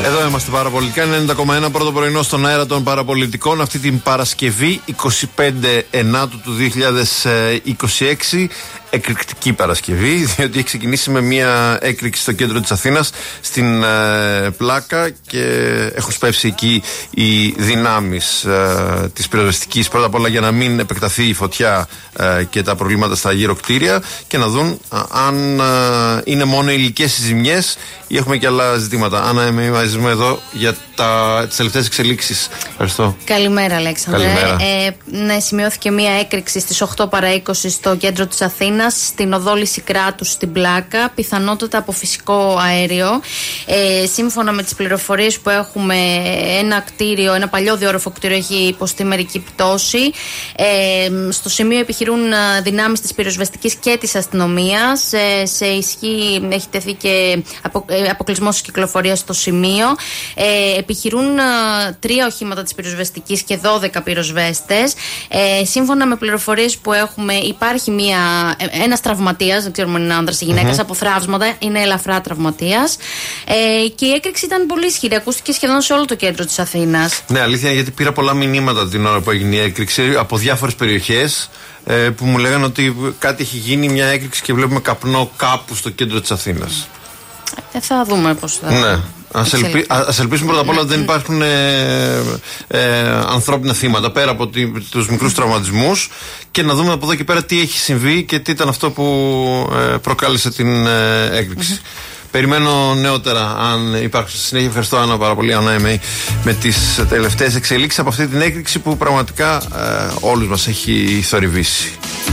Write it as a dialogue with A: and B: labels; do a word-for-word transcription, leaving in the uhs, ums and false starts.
A: Εδώ είμαστε παραπολιτικά, ενενήντα κόμμα ένα, πρώτο πρωινό στον αέρα των παραπολιτικών αυτή την Παρασκευή εικοστή πέμπτη Ενάτου του δύο χιλιάδες είκοσι έξι. Εκρηκτική Παρασκευή, διότι έχει ξεκινήσει με μια έκρηξη στο κέντρο της Αθήνας, στην ε, Πλάκα, και έχουν σπεύσει εκεί οι δυνάμεις ε, της πυροσβεστικής, πρώτα απ' όλα για να μην επεκταθεί η φωτιά ε, και τα προβλήματα στα γύρω κτίρια, και να δουν α, αν α, είναι μόνο υλικές οι ζημιές ή έχουμε και άλλα ζητήματα. Άννα, είμαι μαζί μου εδώ για τα, τις τελευταίες εξελίξεις. Ευχαριστώ.
B: Καλημέρα, Αλέξανδρε.
A: Καλημέρα.
B: Ε, ναι, σημειώθηκε μια έκρηξη στις οκτώ παρά είκοσι στο κέντρο της Αθήνας, στην οδό Λυσικράτους στην Πλάκα, πιθανότατα από φυσικό αέριο. Ε, σύμφωνα με τις πληροφορίες που έχουμε, ένα κτίριο, ένα παλιό διόρροφο κτίριο έχει υποστεί μερική πτώση. Ε, στο σημείο επιχειρούν δυνάμεις της πυροσβεστικής και της αστυνομίας. Ε, σε ισχύ έχει τεθεί και απο, ε, αποκλεισμός της κυκλοφορίας στο σημείο. Ε, επιχειρούν ε, τρία οχήματα της πυροσβεστικής και δώδεκα πυροσβέστες. Ε, σύμφωνα με πληροφορίες που έχουμε, υπάρχει μια, ένας τραυματίας, δεν ξέρουμε αν είναι άνδρας ή γυναίκας, mm-hmm. από θραύσματα, είναι ελαφρά τραυματίας. Ε, και η έκρηξη ήταν πολύ ισχυρή, ακούστηκε σχεδόν σε όλο το κέντρο της Αθήνας.
A: Ναι, αλήθεια, γιατί πήρα πολλά μηνύματα την ώρα που έγινε η έκρηξη από διάφορες περιοχές ε, που μου λέγανε ότι κάτι έχει γίνει, μια έκρηξη, και βλέπουμε καπνό κάπου στο κέντρο της Αθήνας.
B: Ε, θα δούμε πώς θα.
A: Ναι. Ας, ελπι... ας ελπίσουμε πρώτα απ' όλα ότι δεν υπάρχουν ε, ε, ανθρώπινα θύματα πέρα από τη, τους μικρούς τραυματισμούς, και να δούμε από εδώ και πέρα τι έχει συμβεί και τι ήταν αυτό που ε, προκάλεσε την ε, έκρηξη. Mm-hmm. Περιμένω νεότερα αν υπάρχουν στη συνέχεια. Ευχαριστώ, Άννα, πάρα πολύ, Άννα Εμέη, με τις τελευταίες εξελίξεις από αυτή την έκρηξη που πραγματικά ε, όλους μας έχει θορυβήσει.